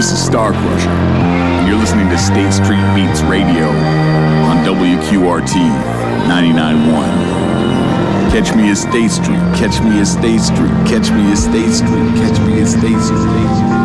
This is Star Crusher, and you're listening to State Street Beats Radio on WQRT 99.1. Catch me at State Street, catch me at State Street, catch me at State Street, catch me at State Street.